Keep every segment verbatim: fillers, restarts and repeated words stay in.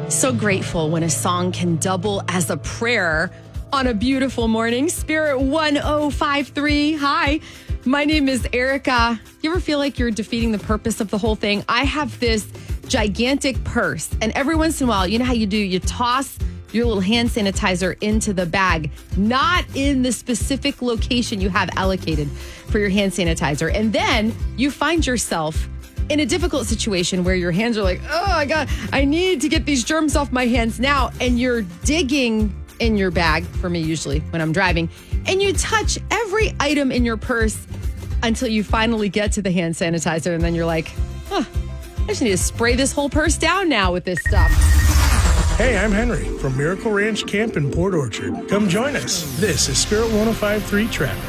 So grateful when a song can double as a prayer on a beautiful morning. Spirit one oh five three. Hi, my name is Erica. You ever feel like you're defeating the purpose of the whole thing? I have this gigantic purse, and every once in a while, you know how you do, you toss your little hand sanitizer into the bag, not in the specific location you have allocated for your hand sanitizer. And then you find yourself in a difficult situation where your hands are like, oh, I got, I need to get these germs off my hands now. And you're digging in your bag, for me usually when I'm driving, and you touch every item in your purse until you finally get to the hand sanitizer. And then you're like, huh, I just need to spray this whole purse down now with this stuff. Hey, I'm Henry from Miracle Ranch Camp in Port Orchard. Come join us. This is Spirit one oh five three traffic.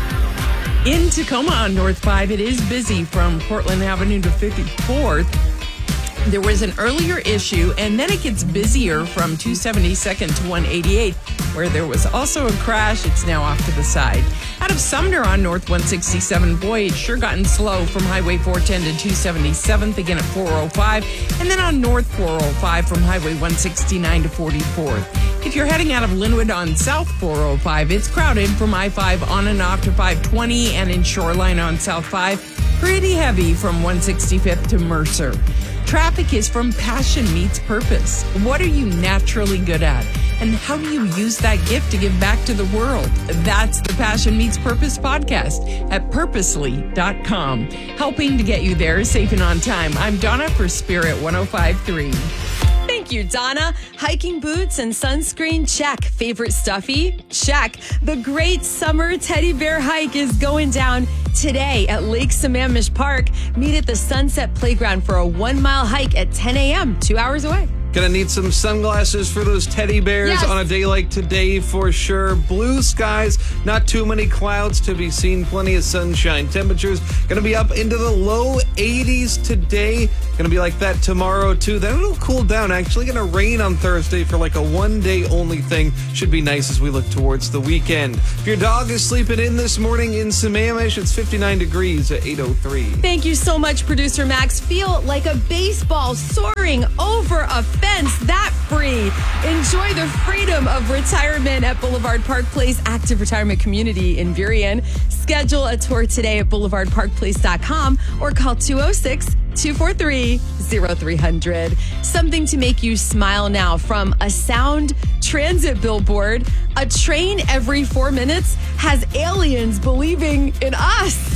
In Tacoma on North five, it is busy from Portland Avenue to fifty-fourth. There was an earlier issue, and then it gets busier from two seventy-second to one eighty-eighth, where there was also a crash. It's now off to the side. Out of Sumner on North one sixty-seven, boy, it's sure gotten slow from Highway four ten to two seventy-seventh, again at four oh five, and then on North four oh five from Highway one sixty-nine to forty-fourth. If you're heading out of Linwood on South four oh five, it's crowded from I five on and off to five twenty, and in Shoreline on South five, pretty heavy from one sixty-fifth to Mercer. Traffic is from Passion Meets Purpose. What are you naturally good at? And how do you use that gift to give back to the world? That's the Passion Meets Purpose podcast at purposely dot com. Helping to get you there safe and on time. I'm Donna for Spirit one oh five three. Thank you, Donna. Hiking boots and sunscreen, check. Favorite stuffy? Check. The Great Summer Teddy Bear Hike is going down today at Lake Sammamish Park. Meet at the Sunset Playground for a one-mile hike at ten a.m., two hours away. Gonna need some sunglasses for those teddy bears yes. on a day like today for sure. Blue skies, not too many clouds to be seen, plenty of sunshine. Temperatures gonna be up into the low eighties today. Gonna be like that tomorrow too. Then it'll cool down. Actually gonna rain on Thursday for like a one day only thing. Should be nice as we look towards the weekend. If your dog is sleeping in this morning in Sammamish, it's fifty-nine degrees at eight oh three. Thank you so much, producer Max. Feel like a baseball soaring over a fence that free. Enjoy the freedom of retirement at Boulevard Park Place Active Retirement Community in Burien. Schedule a tour today at boulevard park place dot com or call two oh six, two four three, oh three hundred. Something to make you smile now from a Sound Transit billboard. A train every four minutes has aliens believing in us.